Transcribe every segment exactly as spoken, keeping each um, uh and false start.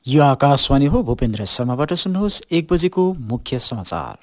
यो आकाशवाणी हो। भूपेन्द्र शर्माबाट सुन्नुहोस् एक बजेको मुख्य समाचार।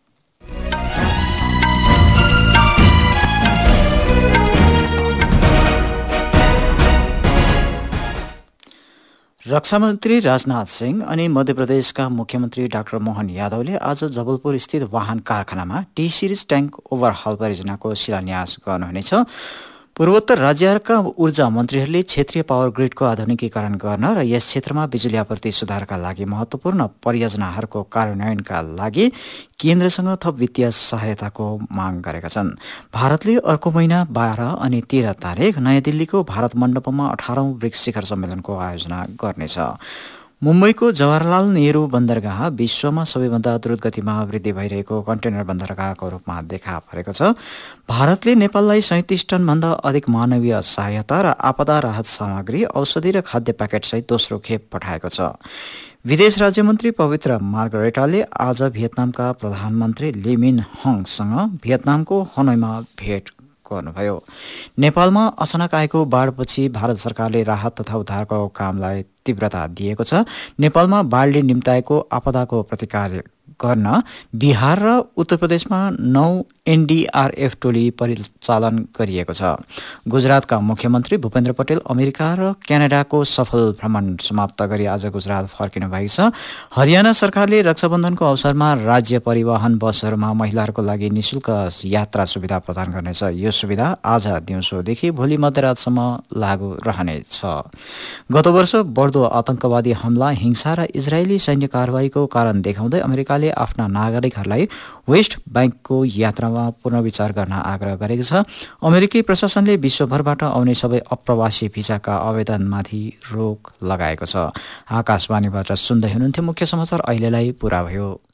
रक्षामन्त्री राजनाथ सिंह अनि मध्य प्रदेशका मुख्यमन्त्री डाक्टर मोहन यादवले आज जबलपुर स्थित वाहन कारखानामा टी सिरिज ट्याङ्क ओभरहल परियोजनाको शिलान्यास गर्नुहुनेछ। पूर्वोत्तर राज्यहरूका ऊर्जा मन्त्रीहरूले क्षेत्रीय पावर ग्रिडको आधुनिकीकरण गर्न र यस क्षेत्रमा बिजुली आपूर्ति सुधारका लागि महत्त्वपूर्ण परियोजनाहरूको कार्यान्वयनका लागि केन्द्रसँग थप वित्तीय सहायताको माग गरेका छन्। भारतले अर्को महिना बाह्र अनि तेह्र तारिक नयाँ दिल्लीको भारत मण्डपमा अठारौं ब्रिक्स शिखर सम्मेलनको आयोजना गर्नेछ। मुम्बईको जवाहरलाल नेहरू बन्दरगाह विश्वमा सबैभन्दा द्रुत गतिमा वृद्धि भइरहेको कन्टेनर बन्दरगाहको रूपमा देखा परेको छ। भारतले नेपाललाई सैंतिस टनभन्दा अधिक मानवीय सहायता र आपदा राहत सामग्री, औषधि र खाद्य प्याकेटसहित दोस्रो खेप पठाएको छ। विदेश राज्यमन्त्री पवित्र मार्गरेटाले आज भियतनामका प्रधानमन्त्री ली मिन हङसँग भियतनामको हनोईमा भेट गर्नुभयो। नेपालमा अचानक आएको बाढपछि भारत सरकारले राहत तथा उद्धारको कामलाई तीव्रता दिएको छ। नेपालमा बाढले निम्ताएको आपदाको प्रतिकार गर्न बिहार र उत्तर प्रदेशमा नौ एनडीआरएफ टोली परिचालन गरिएको छ। गुजरातका मुख्यमन्त्री भूपेन्द्र पटेल अमेरिका र क्यानाडाको सफल भ्रमण समाप्त गरी आज गुजरात फर्किनु भएको छ। हरियाणा सरकारले रक्षाबन्धनको अवसरमा राज्य परिवहन बसहरूमा महिलाहरूको लागि निशुल्क यात्रा सुविधा प्रदान गर्नेछ। यो सुविधा आज दिउँसोदेखि भोलि मध्यरातसम्म लागू रहनेछ। गत वर्ष बढ्दो आतंकवादी हमला, हिंसा र इजरायली सैन्य कारवाहीको कारण देखाउँदै अमेरिकाले आफ्ना नागरिकहरूलाई वेस्ट ब्याङ्कको यात्रामा पुनर्विचार गर्न आग्रह गरेको छ। अमेरिकी प्रशासनले विश्वभरबाट आउने सबै अप्रवासी भिसाका आवेदनमाथि रोक लगाएको छ। आकाशवाणीबाट सुन्दै हुनुहुन्थ्यो मुख्य समाचार। अहिलेलाई पुरा भयो।